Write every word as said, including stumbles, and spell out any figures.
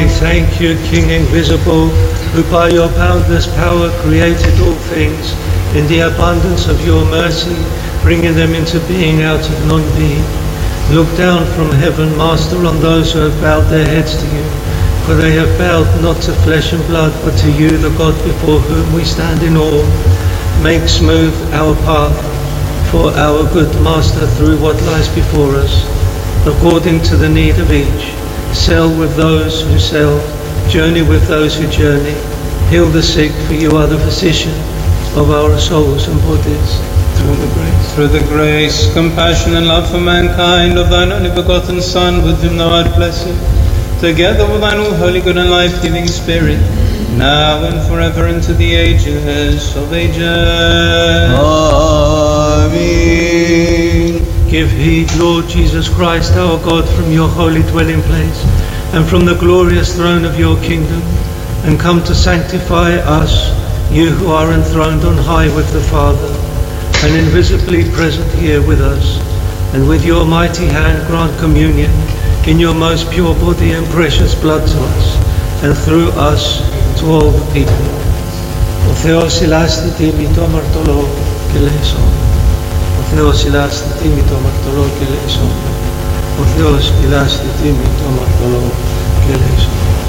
we thank you, King invisible, who by your boundless power created all things in the abundance of your mercy, bringing them into being out of non-being. Look down from heaven, Master, on those who have bowed their heads to you, for they have bowed not to flesh and blood, but to you, the God before whom we stand in awe. Make smooth our path for our good Master through what lies before us, according to the need of each. Sail with those who sail, journey with those who journey. Heal the sick, for you are the physician of our souls and bodies. Through the grace, Through the grace, compassion and love for mankind of thine only begotten Son, with whom thou art blessed, together with thine all holy, good and life-giving Spirit, now and forever into the ages of ages. Amen. give heed, Lord Jesus Christ, our God, from your holy dwelling place and from the glorious throne of your kingdom, and come to sanctify us, you who are enthroned on high with the Father, and invisibly present here with us, and with your mighty hand grant communion in your most pure body and precious blood to us, and through us to all the people. Ο Θεός ηλάστη τίμη το αμαρτωλό και λαίσον. Ο Θεός ηλάστη τίμη το αμαρτωλό και λαίσον. Ο Θεός ηλάστη τίμη το αμαρτωλό και λαίσον.